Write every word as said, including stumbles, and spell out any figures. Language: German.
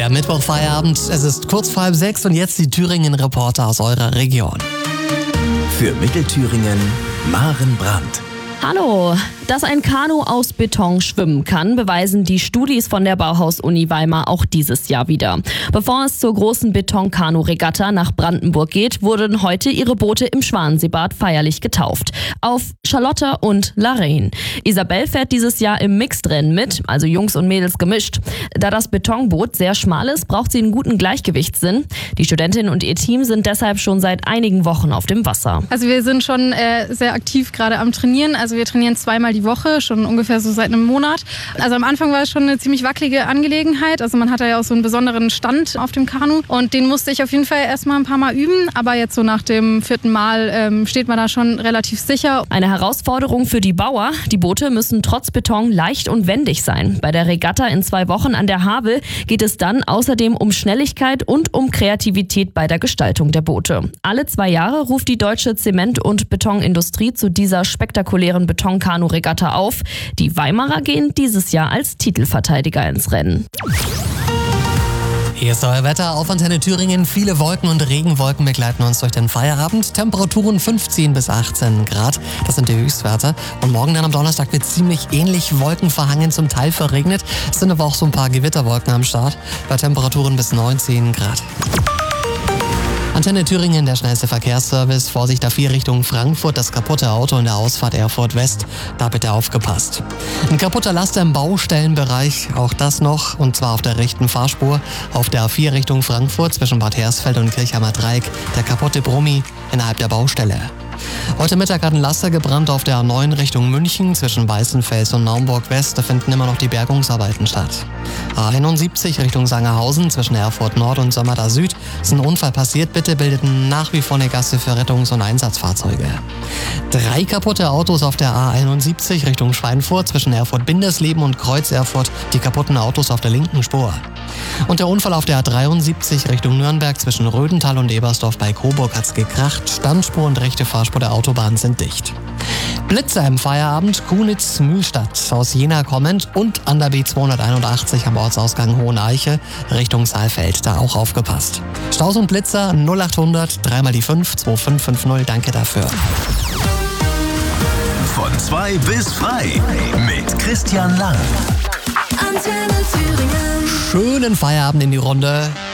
Der Mittwochfeierabend, es ist kurz vor halb sechs und jetzt die Thüringen-Reporter aus eurer Region. Für Mittelthüringen, Maren Brandt. Hallo, dass ein Kanu aus Beton schwimmen kann, beweisen die Studis von der Bauhaus-Uni Weimar auch dieses Jahr wieder. Bevor es zur großen Beton-Kanu-Regatta nach Brandenburg geht, wurden heute ihre Boote im Schwanenseebad feierlich getauft. Auf Charlotte und Lorraine. Isabel fährt dieses Jahr im Mixed-Rennen mit, also Jungs und Mädels gemischt. Da das Betonboot sehr schmal ist, braucht sie einen guten Gleichgewichtssinn. Die Studentin und ihr Team sind deshalb schon seit einigen Wochen auf dem Wasser. Also wir sind schon äh, sehr aktiv gerade am Trainieren. Also wir trainieren zweimal die Woche, schon ungefähr so seit einem Monat. Also am Anfang war es schon eine ziemlich wackelige Angelegenheit. Also man hatte ja auch so einen besonderen Stand auf dem Kanu und den musste ich auf jeden Fall erstmal ein paar Mal üben. Aber jetzt so nach dem vierten Mal ähm, steht man da schon relativ sicher. Eine Herausforderung für die Bauer. Die Boote müssen trotz Beton leicht und wendig sein. Bei der Regatta in zwei Wochen an der Havel geht es dann außerdem um Schnelligkeit und um Kreativität bei der Gestaltung der Boote. Alle zwei Jahre ruft die deutsche Zement- und Betonindustrie zu dieser spektakulären Beton-Kanu-Regatta auf. Die Weimarer gehen dieses Jahr als Titelverteidiger ins Rennen. Hier ist euer Wetter auf Antenne Thüringen. Viele Wolken und Regenwolken begleiten uns durch den Feierabend. Temperaturen fünfzehn bis achtzehn Grad, das sind die Höchstwerte. Und morgen dann am Donnerstag wird ziemlich ähnlich wolkenverhangen, zum Teil verregnet. Es sind aber auch so ein paar Gewitterwolken am Start, bei Temperaturen bis neunzehn Grad. Antenne Thüringen, der schnellste Verkehrsservice. Vorsicht A vier Richtung Frankfurt, das kaputte Auto in der Ausfahrt Erfurt West. Da bitte aufgepasst. Ein kaputter Laster im Baustellenbereich, auch das noch, und zwar auf der rechten Fahrspur. Auf der A vier Richtung Frankfurt zwischen Bad Hersfeld und Kirchheimer Dreieck, der kaputte Brummi innerhalb der Baustelle. Heute Mittag hat ein Laster gebrannt auf der A neun Richtung München zwischen Weißenfels und Naumburg West. Da finden immer noch die Bergungsarbeiten statt. A einundsiebzig Richtung Sangerhausen zwischen Erfurt Nord und Sömmerda Süd ist ein Unfall passiert. Bitte bildeten nach wie vor eine Gasse für Rettungs- und Einsatzfahrzeuge. Drei kaputte Autos auf der A einundsiebzig Richtung Schweinfurt zwischen Erfurt-Bindesleben und Kreuz Erfurt. Die kaputten Autos auf der linken Spur. Und der Unfall auf der A dreiundsiebzig Richtung Nürnberg zwischen Rödental und Ebersdorf bei Coburg hat's gekracht. Standspur und rechte Fahrspur der Autobahn sind dicht. Blitzer im Feierabend, Kunitz-Mühlstadt aus Jena kommend und an der B zweihunderteinundachtzig am Ortsausgang Hoheneiche Richtung Saalfeld. Da auch aufgepasst. Staus und Blitzer null achthundert, dreimal die fünf, zwei fünf fünf null. Danke dafür. Von zwei bis frei mit Christian Lang. Schönen Feierabend in die Runde.